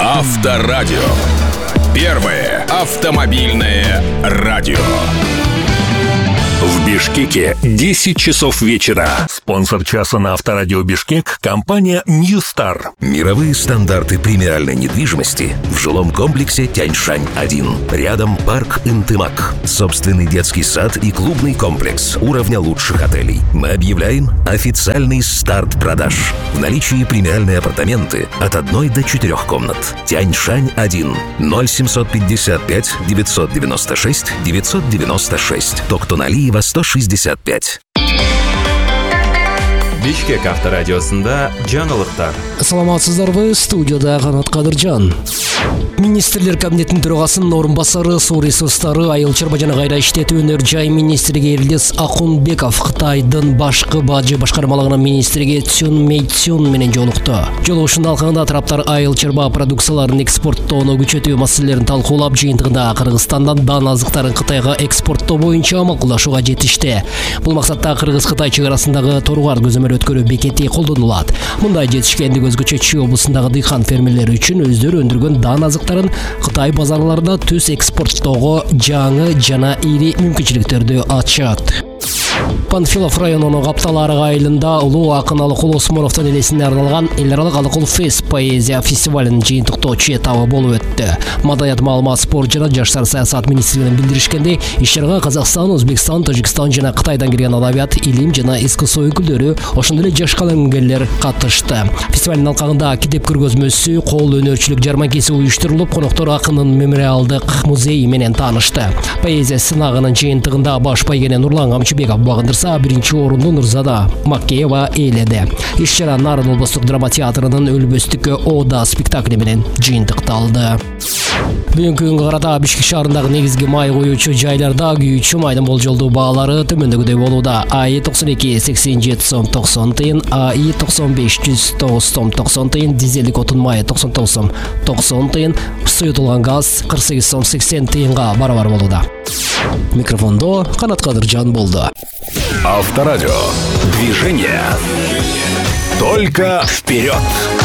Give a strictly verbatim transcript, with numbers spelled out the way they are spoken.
Авторадио. Первое автомобильное радио. В Бишкеке десять часов вечера. Спонсор часа на Авторадио Бишкек — компания Ньюстар. Мировые стандарты премиальной недвижимости в жилом комплексе Тяньшань один. Рядом парк Интымак. Собственный детский сад и клубный комплекс уровня лучших отелей. Мы объявляем официальный старт продаж. В наличии премиальные апартаменты от одной до четырех комнат. Тяньшань один. ноль семьсот пятьдесят пять девятьсот девяносто шесть девятьсот девяносто шесть. Токтоналиева сто шестьдесят пять. Бишкек авторадиосында жаңылыктар. Саламатсыздарбы, студияда Канат Кадыржан. Министрлер кабинетinin төрағасының орынбасары су ресурстары айыл чарба жана кайра иштетүү өнөр жай министриге Эрлес Акунбеков Кытайдын башкы бажы башкармалыгынын министриге Цюн Мэйцюн менен жолукту. Жолугушуунун алкагында тараптар айыл чарба продукцияларын экспорттоону күчөтүү маселелерин талкуулап, жыйынтыгында Кыргызстандан дан азыктарын Кытайга экспорттоо боюнча макулдашууга жетишти. Бул максатта Кыргыз-Кытай чек арасындагы Торгар көзөмөл өткөрүү бекети колдонулат. Мындай жетишкендик өзгөчө Чүй облусундагы дыйкан фермерлери үчүн өздөрү өндүргөн дан азыктарын Кытай базарларына түз экспорттоого жаңы жана ири мүмкүнчүлүктөрдү ачат. Панфилов районунун Каптал арык айылында улуу акын Алыкул Осмоновдун элесине арналган эл аралык Алыкул Фест поэзия фестивалынын жыйынтыктоочу этабы болуп өттү. Маданият, маалымат, спорт жана жаштар саясат министрлигинин билдиришкендей, иш-чарага Казакстан, Өзбекстан, Тажикстан жана Кытайдан келген адабият, илим жана искусство өкүлдөрү, ошондой эле жаш калемгерлер катышты. Фестивалдын алкагында китеп көргөзмөсү, кол өнөрчүлүк жарманкеси уюштурулуп, коноктор акынын мемориалдык музейи менен таанышты. Поэзия сынагынын жыйынтыгында баш байгене Нурлан Камчыбеков багындырса, биринчи орунду Нурзада Макеева ээледи. Иш-чара Нарын облустук драма театрынын Өлбөстүккө Ода спектакли менен жыйынтыкталды. Бүгүнкү күнгө карата Бишкек шаарындагы негизги май коюучу жайларда күйүүчү майдын болжолдуу баалары төмөндөгүдөй болууда. АИ токсон эки сексен жети сом токсон тыйын, АИ токсон беш жүз тогуз сом токсон тыйын, дизелдик отун майы токсон тогуз сом токсон тыйын, суютулган газ кырк сегиз сом сексен тыйынга барабар болууда. Микрофондо Канат Кадыржан болду. Авторадио. Движение. Только вперед!